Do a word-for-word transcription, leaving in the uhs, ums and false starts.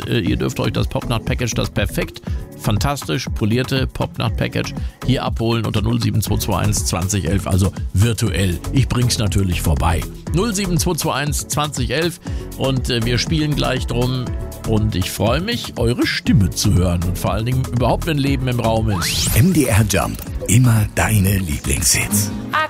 äh, ihr dürft euch das Popnacht-Package, das perfekt, fantastisch polierte Popnacht-Package hier abholen unter null sieben zwei zwei eins zwanzig elf, also virtuell. Ich bring's natürlich vorbei. null sieben zwei zwei eins zwanzig elf und äh, wir spielen gleich drum und ich freue mich, eure Stimme zu hören und vor allen Dingen überhaupt, wenn Leben im Raum ist. M D R Jump, immer deine Lieblingshits.